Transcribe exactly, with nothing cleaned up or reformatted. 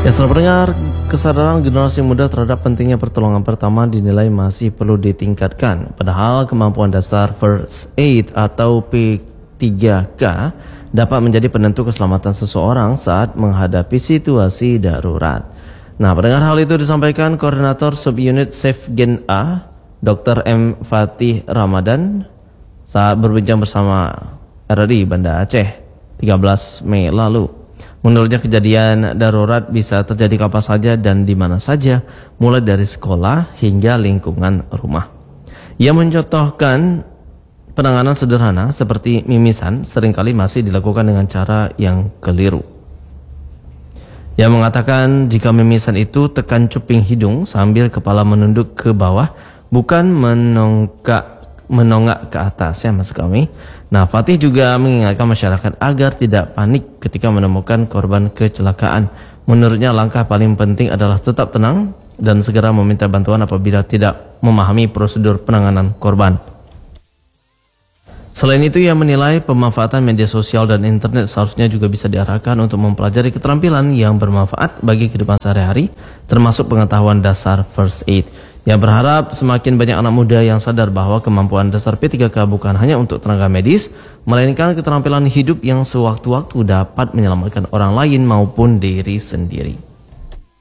Ya, setelah mendengar, kesadaran generasi muda terhadap pentingnya pertolongan pertama dinilai masih perlu ditingkatkan. Padahal kemampuan dasar First Aid atau P tiga K dapat menjadi penentu keselamatan seseorang saat menghadapi situasi darurat. Nah, pendengar, hal itu disampaikan Koordinator Subunit Safegen A, Doktor M. Fatih Ramadan, saat berbincang bersama R R I Banda Aceh tiga belas Mei lalu. Menurutnya, kejadian darurat bisa terjadi kapan saja dan di mana saja, mulai dari sekolah hingga lingkungan rumah. Ia mencontohkan penanganan sederhana seperti mimisan seringkali masih dilakukan dengan cara yang keliru. Ia mengatakan jika mimisan itu tekan cuping hidung sambil kepala menunduk ke bawah, bukan menongkak menonggak ke atas, ya maksud kami. Nah, Fatih juga mengingatkan masyarakat agar tidak panik ketika menemukan korban kecelakaan. Menurutnya, langkah paling penting adalah tetap tenang dan segera meminta bantuan apabila tidak memahami prosedur penanganan korban. Selain itu, ia menilai pemanfaatan media sosial dan internet seharusnya juga bisa diarahkan untuk mempelajari keterampilan yang bermanfaat bagi kehidupan sehari-hari, termasuk pengetahuan dasar First Aid. Ia berharap semakin banyak anak muda yang sadar bahwa kemampuan dasar P tiga K bukan hanya untuk tenaga medis, melainkan keterampilan hidup yang sewaktu-waktu dapat menyelamatkan orang lain maupun diri sendiri.